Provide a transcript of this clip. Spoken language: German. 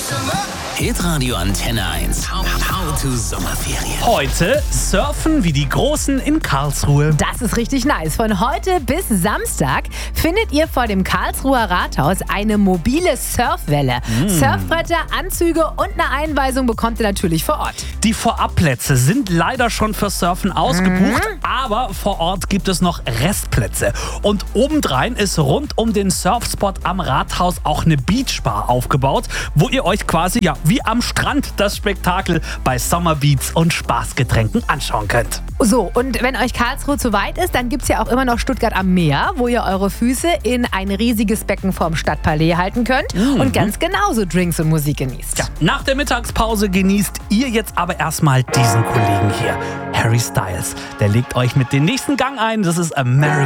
Hitradio Antenne 1. How to Sommerferien. Heute surfen wie die Großen in Karlsruhe. Das ist richtig nice. Von heute bis Samstag findet ihr vor dem Karlsruher Rathaus eine mobile Surfwelle. Surfbretter, Anzüge und eine Einweisung bekommt ihr natürlich vor Ort. Die Vorabplätze sind leider schon für Surfen ausgebucht, aber vor Ort gibt es noch Restplätze. Und obendrein ist rund um den Surfspot am Rathaus auch eine Beachbar aufgebaut, wo ihr euch quasi wie am Strand das Spektakel bei Summerbeats und Spaßgetränken anschauen könnt. So, und wenn euch Karlsruhe zu weit ist, dann gibt es ja auch immer noch Stuttgart am Meer, wo ihr eure Füße in ein riesiges Becken vorm Stadtpalais halten könnt und ganz genauso Drinks und Musik genießt. Ja, nach der Mittagspause genießt ihr jetzt aber erstmal diesen Kollegen hier, Harry Styles. Der legt euch mit dem nächsten Gang ein, das ist American